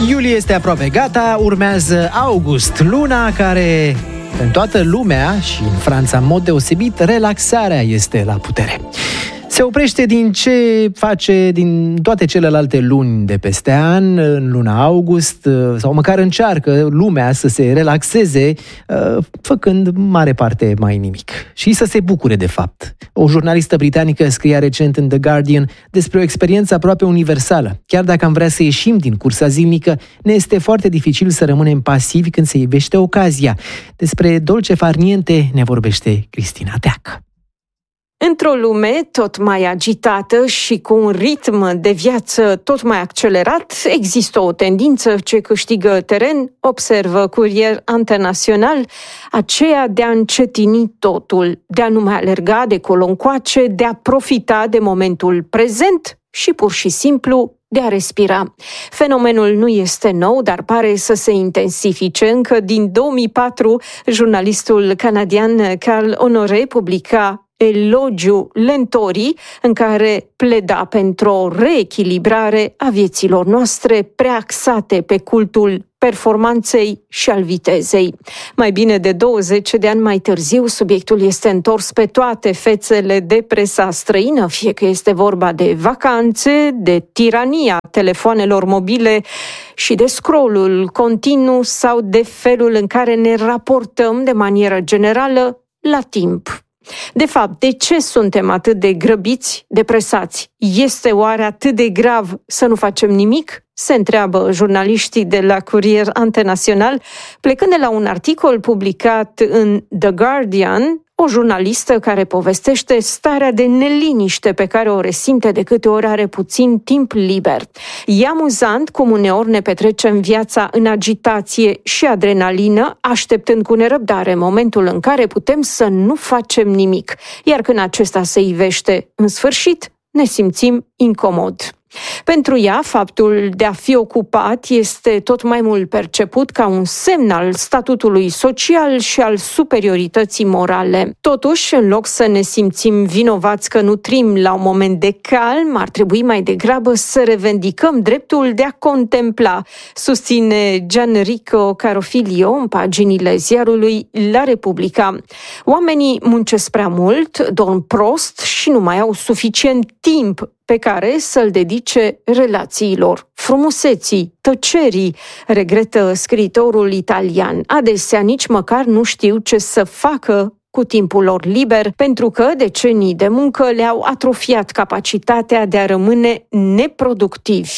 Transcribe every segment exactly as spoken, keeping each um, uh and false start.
Iulie este aproape gata, urmează august, luna care în toată lumea și în Franța în mod deosebit, relaxarea este la putere. Se oprește din ce face din toate celelalte luni de peste an, în luna august, sau măcar încearcă lumea să se relaxeze, făcând mare parte mai nimic. Și să se bucure de fapt. O jurnalistă britanică scria recent în The Guardian despre o experiență aproape universală. Chiar dacă am vrea să ieșim din cursa zilnică, ne este foarte dificil să rămânem pasivi când se ivește ocazia. Despre dolce far niente ne vorbește Cristina Teac. Într-o lume tot mai agitată și cu un ritm de viață tot mai accelerat, există o tendință ce câștigă teren, observă Courrier International, aceea de a încetini totul, de a nu mai alerga de colo încoace, de a profita de momentul prezent și pur și simplu de a respira. Fenomenul nu este nou, dar pare să se intensifice. Încă din două mii patru, jurnalistul canadian Carl Honoré publica Elogiu lentorii, în care pleda pentru o reechilibrare a vieților noastre preaxate pe cultul performanței și al vitezei. Mai bine de douăzeci de ani mai târziu, subiectul este întors pe toate fețele de presa străină, fie că este vorba de vacanțe, de tirania telefoanelor mobile și de scrollul continuu sau de felul în care ne raportăm de manieră generală la timp. De fapt, de ce suntem atât de grăbiți, depresați? Este oare atât de grav să nu facem nimic? Se întreabă jurnaliștii de la Courrier International, plecând de la un articol publicat în The Guardian, o jurnalistă care povestește starea de neliniște pe care o resimte de câte ori are puțin timp liber. E amuzant cum uneori ne petrecem viața în agitație și adrenalină, așteptând cu nerăbdare momentul în care putem să nu facem nimic, iar când acesta se ivește în sfârșit, ne simțim incomod. Pentru ea, faptul de a fi ocupat este tot mai mult perceput ca un semn al statutului social și al superiorității morale. Totuși, în loc să ne simțim vinovați că nutrim la un moment de calm, ar trebui mai degrabă să revendicăm dreptul de a contempla, susține Gianrico Carofilio în paginile ziarului La Repubblica. Oamenii muncesc prea mult, dorm prost și nu mai au suficient timp pe care să-l dedice relațiilor, frumuseții, tăcerii, regretă scriitorul italian. Adesea nici măcar nu știu ce să facă cu timpul lor liber, pentru că decenii de muncă le-au atrofiat capacitatea de a rămâne neproductivi.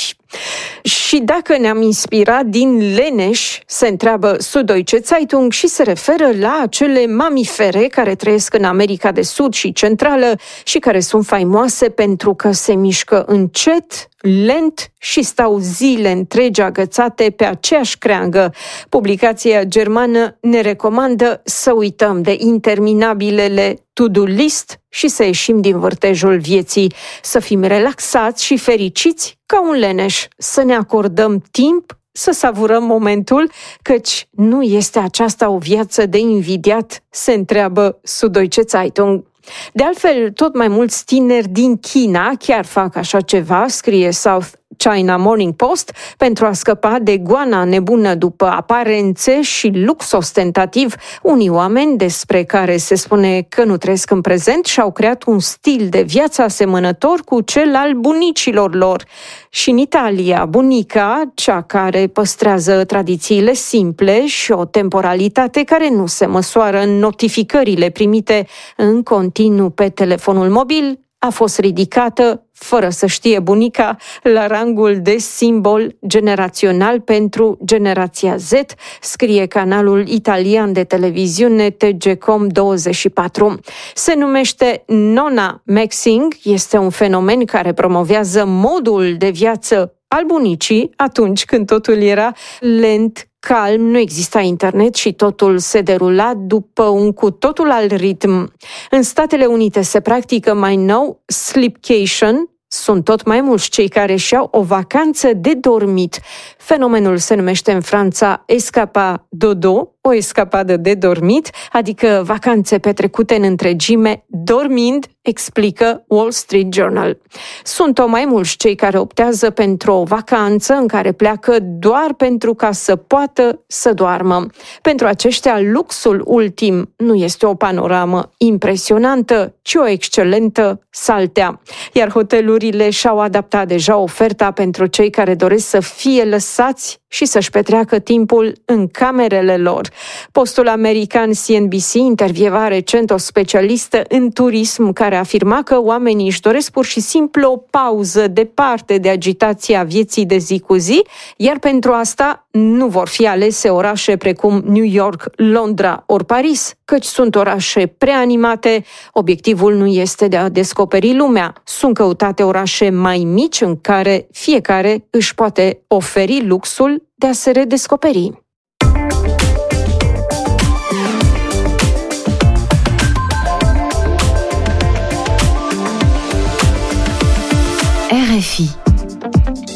Și dacă ne-am inspirat din leneș, se întreabă Süddeutsche Zeitung și se referă la acele mamifere care trăiesc în America de Sud și Centrală și care sunt faimoase pentru că se mișcă încet, lent și stau zile întregi agățate pe aceeași creangă. Publicația germană ne recomandă să uităm de interminabilele to-do list și să ieșim din vârtejul vieții, să fim relaxați și fericiți ca un leneș, să ne acordăm timp, să savurăm momentul, căci nu este aceasta o viață de invidiat, se întreabă Süddeutsche Zeitung. De altfel, tot mai mulți tineri din China chiar fac așa ceva, scrie South China Morning Post, pentru a scăpa de goana nebună după aparențe și lux ostentativ. Unii oameni, despre care se spune că nu trăiesc în prezent, și-au creat un stil de viață asemănător cu cel al bunicilor lor. Și în Italia, bunica, cea care păstrează tradițiile simple și o temporalitate care nu se măsoară în notificările primite în continuu pe telefonul mobil, a fost ridicată, fără să știe bunica, la rangul de simbol generațional pentru generația Z, scrie canalul italian de televiziune T G Com douăzeci și patru. Se numește Nonna Maxing, este un fenomen care promovează modul de viață al bunicii atunci când totul era lent, calm, nu exista internet și totul se derula după un cu totul alt ritm. În Statele Unite se practică mai nou sleepcation. Sunt tot mai mulți cei care și-au o vacanță de dormit. Fenomenul se numește în Franța escapa dodo, o escapadă de dormit, adică vacanțe petrecute în întregime dormind, explică Wall Street Journal. Sunt o mai mulți cei care optează pentru o vacanță în care pleacă doar pentru ca să poată să doarmă. Pentru aceștia, luxul ultim nu este o panoramă impresionantă, ci o excelentă saltea. Iar hotelurile și-au adaptat deja oferta pentru cei care doresc să fie lăsați și să-și petreacă timpul în camerele lor. Postul american C N B C intervieva recent o specialistă în turism care afirma că oamenii își doresc pur și simplu o pauză departe de agitația vieții de zi cu zi, iar pentru asta nu vor fi alese orașe precum New York, Londra ori Paris, căci sunt orașe preanimate. Obiectivul nu este de a descoperi lumea. Sunt căutate orașe mai mici în care fiecare își poate oferi luxul de a se redescoperi.